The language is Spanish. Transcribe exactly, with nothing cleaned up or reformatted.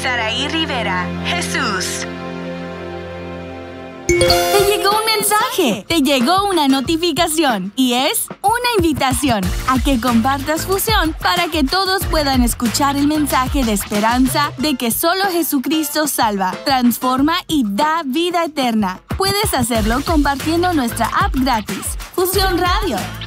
Saraí Rivera. Jesús. Te llegó un mensaje, te llegó una notificación y es una invitación a que compartas Fusión para que todos puedan escuchar el mensaje de esperanza de que solo Jesucristo salva, transforma y da vida eterna. Puedes hacerlo compartiendo nuestra app gratis, Fusión Radio.